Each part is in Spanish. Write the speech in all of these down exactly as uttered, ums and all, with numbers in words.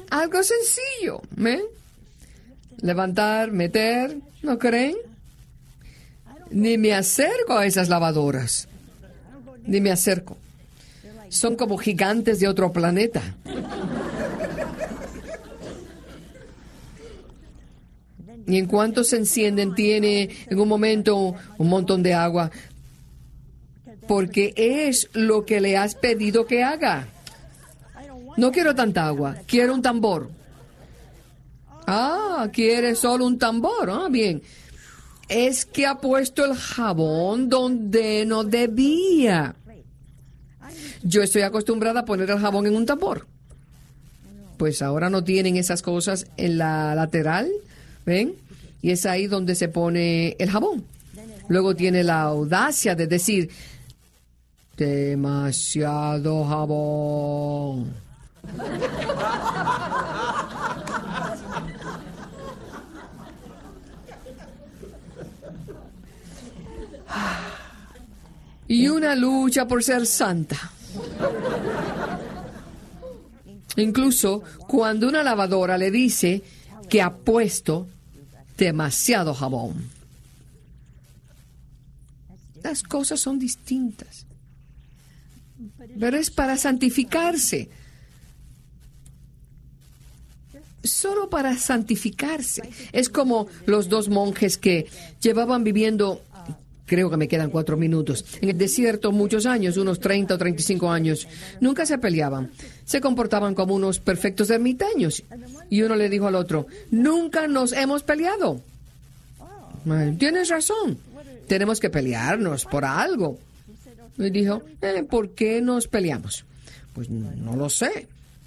Algo sencillo, ¿eh? Levantar, meter, ¿no creen? Ni me acerco a esas lavadoras. Ni me acerco. Son como gigantes de otro planeta. Y en cuanto se encienden, tiene en un momento un montón de agua. Porque es lo que le has pedido que haga. No quiero tanta agua, quiero un tambor. Ah, quiere solo un tambor. Ah, bien. Es que ha puesto el jabón donde no debía. Yo estoy acostumbrada a poner el jabón en un tambor. Pues ahora no tienen esas cosas en la lateral, ¿ven? Y es ahí donde se pone el jabón. Luego tiene la audacia de decir, demasiado jabón. Y una lucha por ser santa. Incluso cuando una lavadora le dice que ha puesto demasiado jabón. Las cosas son distintas. Pero es para santificarse. Solo para santificarse. Es como los dos monjes que llevaban viviendo, creo que me quedan cuatro minutos, en el desierto muchos años, unos treinta o treinta y cinco años. Nunca se peleaban. Se comportaban como unos perfectos ermitaños. Y uno le dijo al otro, nunca nos hemos peleado. Tienes razón. Tenemos que pelearnos por algo. Y dijo, eh, ¿por qué nos peleamos? Pues no, no lo sé.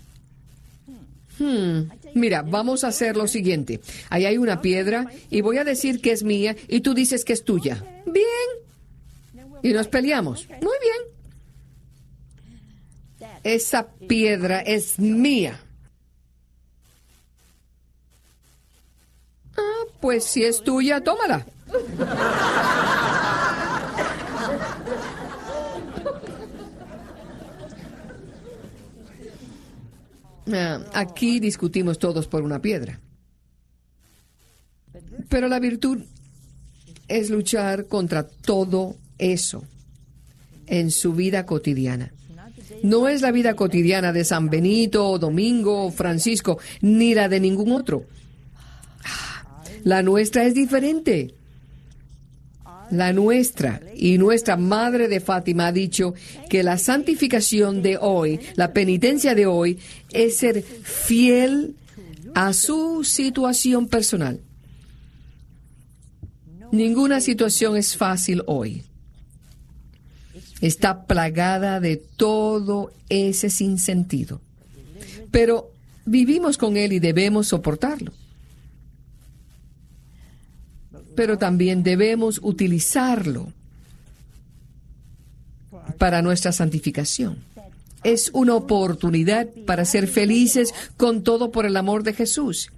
Hmm. Mira, vamos a hacer lo siguiente. Ahí hay una piedra y voy a decir que es mía y tú dices que es tuya. Bien. Y nos peleamos. Muy bien. Esa piedra es mía. Ah, pues si es tuya, tómala. Aquí discutimos todos por una piedra. Pero la virtud es luchar contra todo eso en su vida cotidiana. No es la vida cotidiana de San Benito, Domingo, Francisco, ni la de ningún otro. La nuestra es diferente. La nuestra y nuestra Madre de Fátima ha dicho que la santificación de hoy, la penitencia de hoy, es ser fiel a su situación personal. Ninguna situación es fácil hoy. Está plagada de todo ese sinsentido. Pero vivimos con él y debemos soportarlo. Pero también debemos utilizarlo para nuestra santificación. Es una oportunidad para ser felices con todo por el amor de Jesús.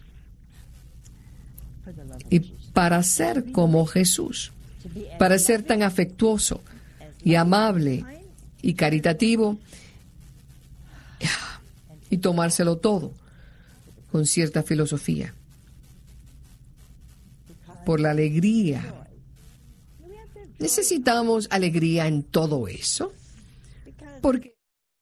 Y para ser como Jesús, para ser tan afectuoso y amable y caritativo y tomárselo todo con cierta filosofía. Por la alegría. ¿Necesitamos alegría en todo eso? Porque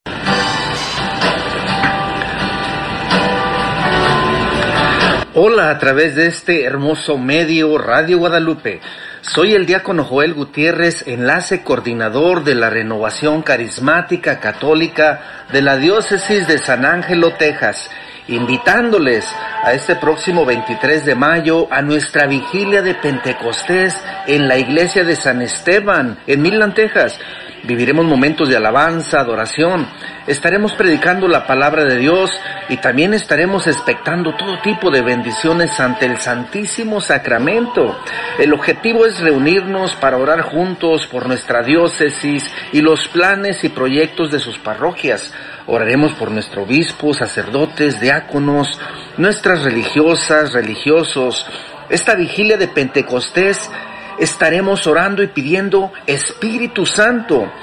hola, a través de este hermoso medio Radio Guadalupe. Soy el diácono Joel Gutiérrez, enlace coordinador de la Renovación Carismática Católica de la Diócesis de San Ángelo, Texas, invitándoles a este próximo veintitrés de mayo a nuestra vigilia de Pentecostés en la iglesia de San Esteban, en Midland, Texas. Viviremos momentos de alabanza, adoración, estaremos predicando la palabra de Dios y también estaremos expectando todo tipo de bendiciones ante el Santísimo Sacramento. El objetivo es reunirnos para orar juntos por nuestra diócesis y los planes y proyectos de sus parroquias. Oraremos por nuestro obispo, sacerdotes, diáconos, nuestras religiosas, religiosos. Esta vigilia de Pentecostés estaremos orando y pidiendo Espíritu Santo.